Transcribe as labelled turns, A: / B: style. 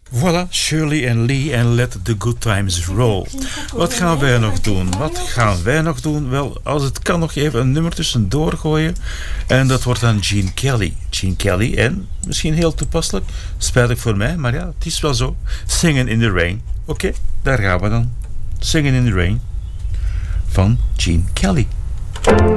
A: Voilà, Shirley en Lee en Let the Good Times Roll. Wat gaan wij nog doen? Wel, als het kan nog even een nummer tussendoor gooien. En dat wordt dan Gene Kelly. Gene Kelly en, misschien heel toepasselijk, spijtig voor mij, maar ja, het is wel zo. Singin' in the Rain. Oké, daar gaan we dan. Singin' in the Rain van Gene Kelly.